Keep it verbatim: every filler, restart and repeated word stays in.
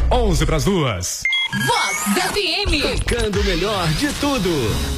onze para as duas. Vox F M. Tocando o melhor de tudo.